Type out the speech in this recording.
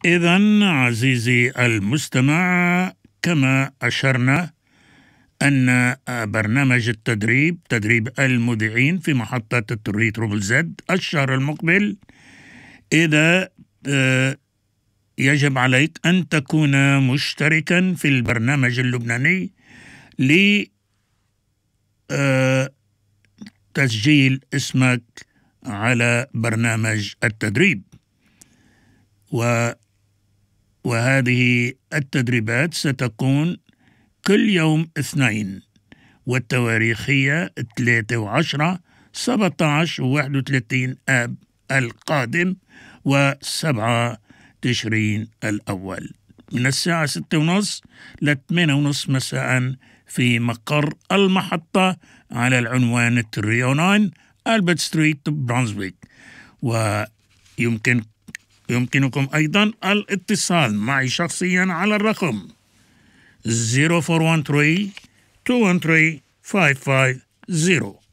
إذن عزيزي المستمع، كما أشرنا أن برنامج التدريب، تدريب المذيعين في محطة التريتروبل زد الشهر المقبل، إذا يجب عليك أن تكون مشتركا في البرنامج اللبناني لتسجيل اسمك على برنامج التدريب. وهذه التدريبات ستكون كل يوم اثنين، والتواريخ هي 3 و10 17 و31 آب القادم و7 تشرين الأول، من الساعة 6:30 ل 8:30 مساء في مقر المحطة على العنوان 309 ألبرت ستريت برانزويك. ويمكنكم أيضا الاتصال معي شخصيا على الرقم 0413 213 550.